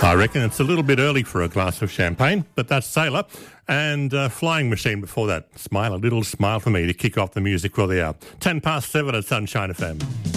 I reckon it's a little bit early for a glass of champagne, but that's Sailor and Flying Machine before that. Smile, a little smile for me to kick off the music for the hour. 7:10 at Sunshine FM.